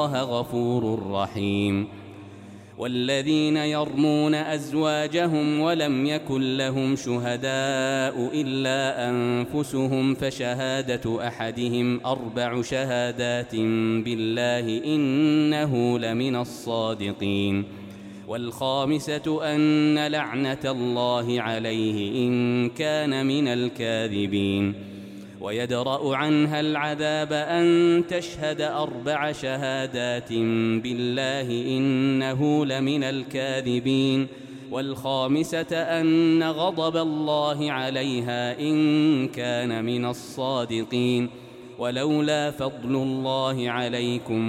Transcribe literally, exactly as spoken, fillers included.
الله غفور رحيم. والذين يرمون أزواجهم ولم يكن لهم شهداء إلا أنفسهم فشهادة أحدهم أربع شهادات بالله إنه لمن الصادقين. والخامسة أن لعنة الله عليه إن كان من الكاذبين. ويدرأ عنها العذاب أن تشهد أربع شهادات بالله إنه لمن الكاذبين. والخامسة أن غضب الله عليها إن كان من الصادقين. ولولا فضل الله عليكم